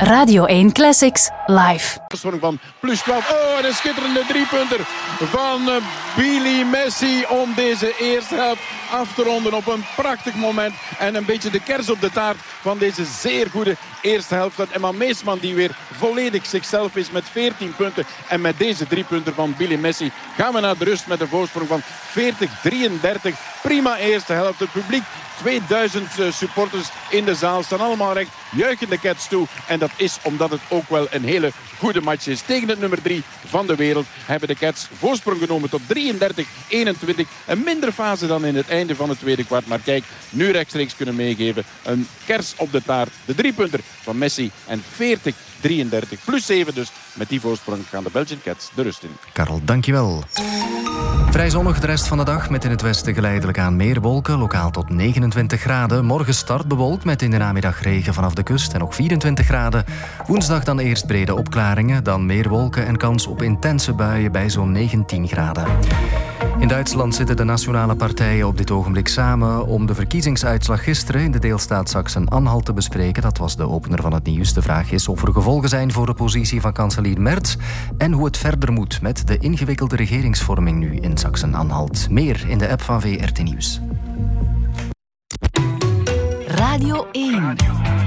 Radio 1 Classics live. Van plus 12. Oh, en een schitterende driepunter van Billy Messi om deze eerste helft af te ronden op een prachtig moment. En een beetje de kers op de taart van deze zeer goede eerste helft. Dat Emma Meesman die weer volledig zichzelf is met 14 punten. En met deze driepunter van Billy Messi gaan we naar de rust met een voorsprong van 40-33. Prima eerste helft. Het publiek, 2000 supporters in de zaal, staan allemaal recht, juichen de Cats toe. En dat is omdat het ook wel een hele goede match is. Tegen het nummer 3 van de wereld hebben de Cats voorsprong genomen tot 33-21. Een mindere fase dan in het einde van het tweede kwart. Maar kijk, nu rechtstreeks kunnen meegeven. Een kers op de taart. De driepunter van Messi en 40-33 plus 7 dus. Met die voorsprong gaan de Belgian Cats de rust in. Karel, dankjewel. Vrij zonnig de rest van de dag met in het westen geleidelijk aan meer wolken, lokaal tot 29 graden. Morgen start bewolkt met in de namiddag regen vanaf de kust en nog 24 graden. Woensdag dan eerst brede opklaringen, dan meer wolken en kans op intense buien bij zo'n 19 graden. In Duitsland zitten de nationale partijen op dit ogenblik samen om de verkiezingsuitslag gisteren in de deelstaat Sachsen-Anhalt te bespreken. Dat was de opener van het nieuws. De vraag is of er gevolgen zijn voor de positie van kanselier Merz en hoe het verder moet met de ingewikkelde regeringsvorming nu in Sachsen-Anhalt. Meer in de app van VRT Nieuws. Radio 1.